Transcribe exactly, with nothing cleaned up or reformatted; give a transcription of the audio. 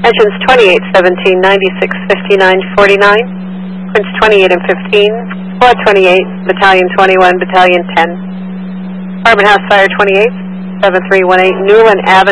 Engines twenty-eight, seventeen, ninety-six, fifty-nine, forty-nine. Quince twenty-eight and fifteen. Squad twenty-eight, Battalion twenty-one, Battalion ten. Apartment House Fire twenty-eight, seven three one eight, Newland Avenue.